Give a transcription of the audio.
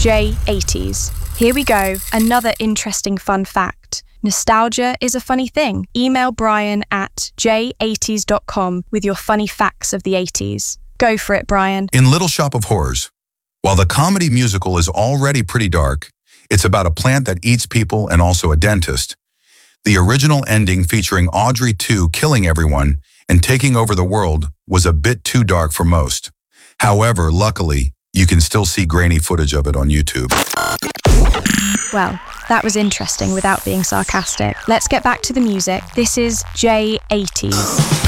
J80s. Here we go, another interesting fun fact. Nostalgia is a funny thing. Email Brian at j80s.com with your funny facts of the 80s. Go for it, Brian. In Little Shop of Horrors, while the comedy musical is already pretty dark, it's about a plant that eats people and also a dentist. The original ending featuring Audrey 2 killing everyone and taking over the world was a bit too dark for most. However, luckily, you can still see grainy footage of it on YouTube. Well, that was interesting without being sarcastic. Let's get back to the music. This is J80s.